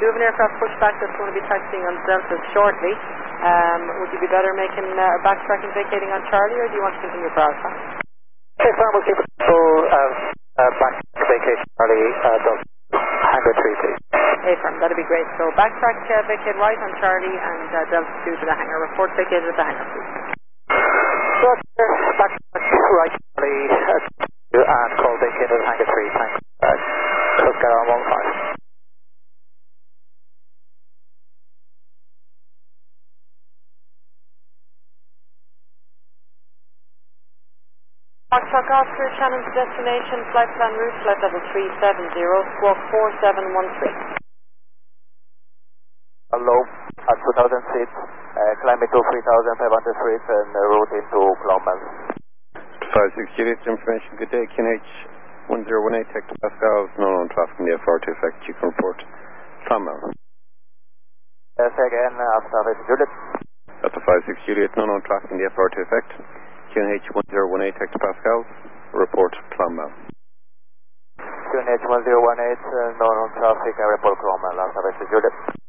do have an aircraft pushback that's going to be taxiing on Delta shortly. Would you be better making a backtrack and vacating on Charlie, or do you want to continue for Alpha? Okay, fine, we'll keep it full back to vacation Charlie, Hangar 3, please. Okay, firm, that'd be great. So backtrack, vacate right on Charlie, and Delta 2 to the hangar. Report vacated at the hangar, please. Roger, backtrack right Charlie, and call vacated at Hangar 3, thanks. Let's go on 15. Foxtrot Oscar, Shannon's destination, flight plan route, flight level 370, squawk 4713. Hello, at 2000 seats, climbing to 3,500 feet and route into Clonmel. 56 Juliet, information, good day, QNH 1018, Hector Pascal, no known traffic in the FR to effect, you can report Clonmel. Say again, after Juliet. At the 56 Juliet, no known traffic in the FR to effect, QNH 1018, Hector Pascal, report Clonmel. QNH 1018, no known traffic, report Clonmel, after Juliet.